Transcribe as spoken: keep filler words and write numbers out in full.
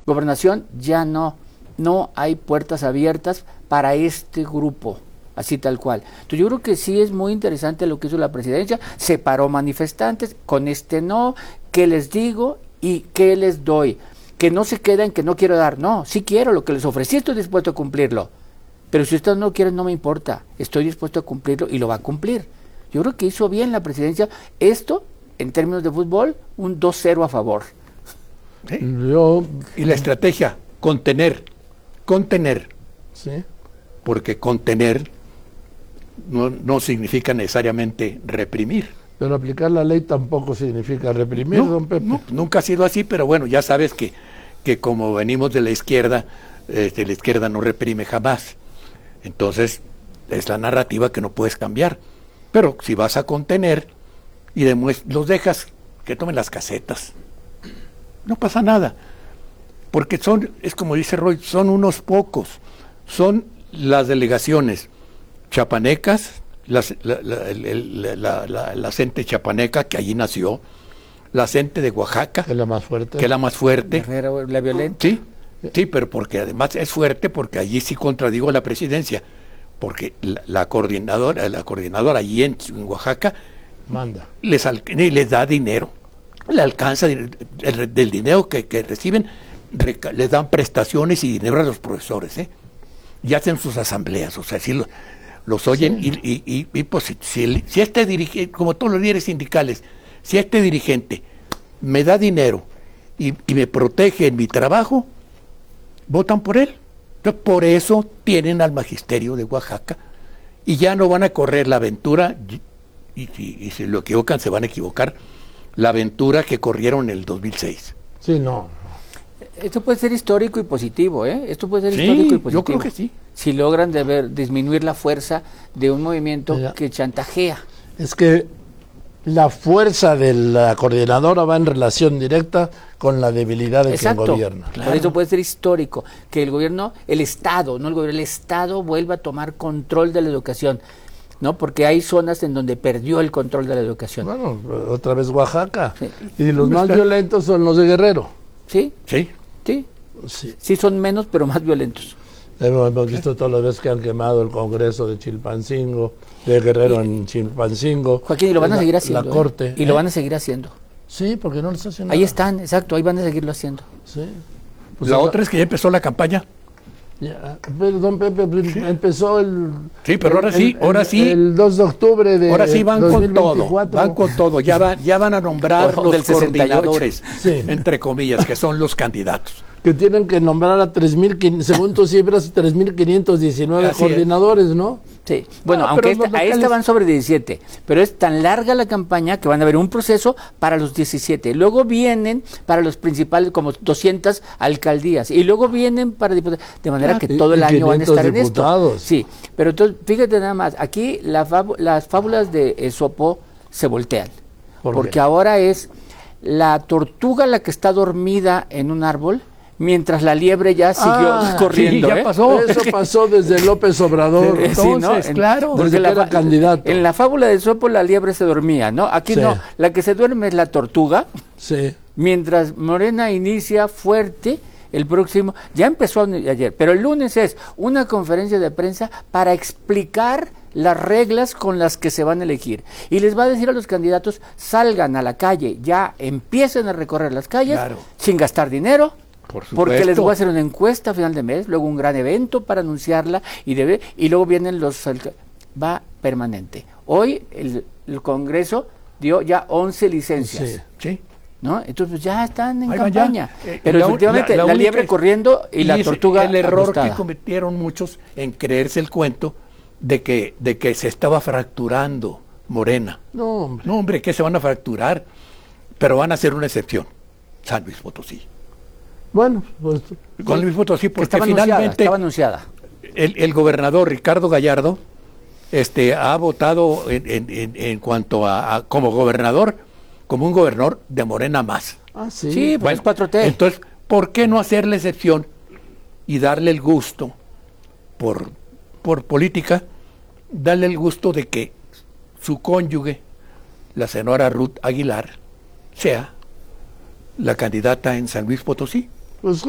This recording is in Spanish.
Gobernación ya no, no hay puertas abiertas para este grupo, así tal cual. Entonces yo creo que sí es muy interesante lo que hizo la presidencia, separó manifestantes, con este no, ¿qué les digo y qué les doy? Que no se queden que no quiero dar, no, sí quiero, lo que les ofrecí estoy dispuesto a cumplirlo, pero si ustedes no quieren no me importa, estoy dispuesto a cumplirlo y lo va a cumplir. Yo creo que hizo bien la presidencia, esto en términos de fútbol, un dos cero a favor. ¿Sí? Yo, y la estrategia, contener, contener, ¿sí? Porque contener no, no significa necesariamente reprimir. Pero aplicar la ley tampoco significa reprimir, No, don Pepe. No, nunca ha sido así, pero bueno, ya sabes que, que como venimos de la izquierda, eh, de la izquierda no reprime jamás. Entonces, es la narrativa que no puedes cambiar. Pero si vas a contener y los dejas que tomen las casetas, no pasa nada. Porque son, es como dice Roy, son unos pocos. Son las delegaciones chapanecas, las, la, la, la, la, la, la gente chapaneca que allí nació, la gente de Oaxaca, que es la más fuerte, que es la más fuerte, Guerrero, la violenta. Sí, sí, pero porque además es fuerte, porque allí sí contradigo la presidencia, porque la, la coordinadora, la coordinadora allí en, en Oaxaca manda, les, les da dinero, le alcanza el, el, del dinero que, que reciben, reca, les dan prestaciones y dinero a los profesores, ¿eh? Y hacen sus asambleas, o sea, si lo, los oyen, sí. y, y, y, y pues si, si, si este dirigente, como todos los líderes sindicales, si este dirigente me da dinero y, y me protege en mi trabajo, votan por él. Entonces, por eso tienen al magisterio de Oaxaca y ya no van a correr la aventura, y, y, y si lo equivocan se van a equivocar, la aventura que corrieron en el dos mil seis. Sí, no. Esto puede ser histórico y positivo, ¿eh? Esto puede ser sí, histórico y positivo. Yo creo que sí. Si logran de ver, disminuir la fuerza de un movimiento Mira, que chantajea. Es que la fuerza de la coordinadora va en relación directa con la debilidad de Exacto, quien gobierna. Claro. Por eso puede ser histórico que el gobierno, el Estado, no el gobierno, el Estado vuelva a tomar control de la educación, ¿no? Porque hay zonas en donde perdió el control de la educación. Bueno, otra vez Oaxaca. Sí. Y los más violentos son los de Guerrero. ¿Sí? Sí. Sí. Sí, sí son menos, pero más violentos. Hemos, hemos visto todas las veces que han quemado el Congreso de Chilpancingo, de Guerrero y, en Chilpancingo. Joaquín, y lo van a seguir la, haciendo. La Corte. ¿eh? Y ¿eh? lo van a seguir haciendo. Sí, porque no les hacen nada. Ahí están, exacto, ahí van a seguirlo haciendo. Sí. Pues la ahora, otra es que ya empezó la campaña. Ya, pero don Pepe, sí. empezó el... Sí, pero ahora el, sí, ahora el, sí. El dos de octubre de ahora sí van dos mil veinticuatro. con todo, van con todo. Ya, va, ya van a nombrar oh, los coordinadores, sí. entre comillas, que son los candidatos. Que tienen que nombrar a tres mil, según tus cifras, tres mil quinientos diecinueve coordinadores, ¿no? Sí, bueno, no, aunque esta, a esta van sobre diecisiete, pero es tan larga la campaña que van a haber un proceso para los diecisiete, luego vienen para los principales como doscientas alcaldías, y luego vienen para diputados, de manera ah, que todo el año van a estar diputados. en esto. Sí, pero entonces, fíjate nada más, aquí la fábu las fábulas de Esopo se voltean, ¿Por porque qué? Ahora es la tortuga la que está dormida en un árbol, mientras la liebre ya siguió ah, corriendo. Sí, ya ¿eh? pasó. Eso pasó desde López Obrador. Entonces, sí, ¿no? En, claro. Desde la, era candidato. En la fábula de Sopo la liebre se dormía, ¿no? Aquí sí. no. La que se duerme es la tortuga. Sí. Mientras Morena inicia fuerte el próximo, ya empezó ayer, pero el lunes es una conferencia de prensa para explicar las reglas con las que se van a elegir. Y les va a decir a los candidatos, salgan a la calle, ya empiecen a recorrer las calles, claro. sin gastar dinero, Por porque les voy a hacer una encuesta a final de mes, luego un gran evento para anunciarla y debe y luego vienen los... Va permanente. Hoy el, el Congreso dio ya once licencias. Sí, sí. ¿No? Entonces ya están en Ahí campaña. Eh, Pero la, efectivamente la, la, la liebre es, corriendo y, y la tortuga el error acostada. Que cometieron muchos en creerse el cuento de que, de que se estaba fracturando Morena. No, hombre. No, hombre, que se van a fracturar, pero van a ser una excepción. San Luis Potosí. Bueno, pues... Con Luis Potosí, porque estaba finalmente... Anunciada, estaba anunciada. El, el gobernador Ricardo Gallardo este, ha votado en, en, en, en cuanto a, a... como gobernador, como un gobernador de Morena más. Ah, sí. Sí, pues bueno, es cuatro T. Entonces, ¿por qué no hacerle excepción y darle el gusto, por, por política, darle el gusto de que su cónyuge, la señora Ruth Aguilar, sea la candidata en San Luis Potosí? Pues